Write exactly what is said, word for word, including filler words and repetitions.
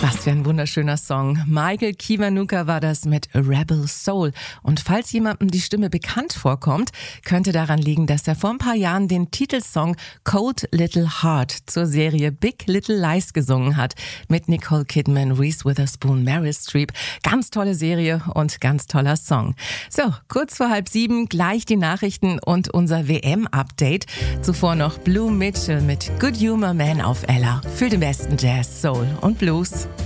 Was für ein wunderschöner Song. Michael Kiwanuka war das mit Rebel Soul. Und falls jemandem die Stimme bekannt vorkommt, könnte daran liegen, dass er vor ein paar Jahren den Titelsong Cold Little Heart zur Serie Big Little Lies gesungen hat. Mit Nicole Kidman, Reese Witherspoon, Meryl Streep. Ganz tolle Serie und ganz toller Song. So, kurz vor halb sieben gleich die Nachrichten und unser W M-Update. Zuvor noch Blue Mitchell mit Good Humor Man auf Ella. Für den besten Jazz, Soul und Blues.